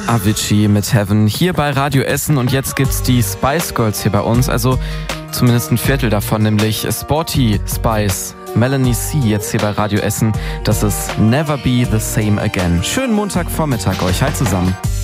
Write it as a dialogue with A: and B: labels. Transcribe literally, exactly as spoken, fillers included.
A: Avicii mit Heaven hier bei Radio Essen und jetzt gibt's die Spice Girls hier bei uns, also zumindest ein Viertel davon, nämlich Sporty Spice, Melanie C. jetzt hier bei Radio Essen. Das ist Never Be the Same Again. Schönen Montagvormittag euch, hi zusammen.